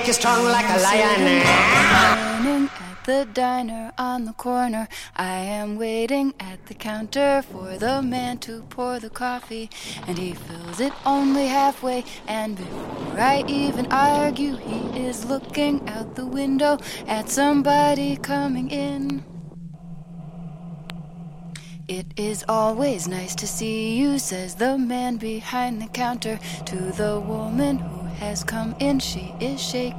You're strong like a lion. At the diner on the corner, I am waiting at the counter for the man to pour the coffee, and he fills it only halfway, and before I even argue, he is looking out the window at somebody coming in. It is always nice to see you, says the man behind the counter to the woman who has come in. She is shaking